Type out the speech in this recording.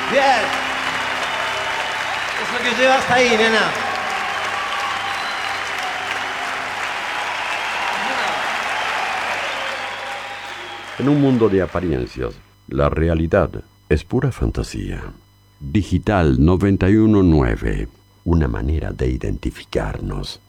Bien. Eso que llevas ahí, nena. En un mundo de apariencias, la realidad es pura fantasía. Digital 919, una manera de identificarnos.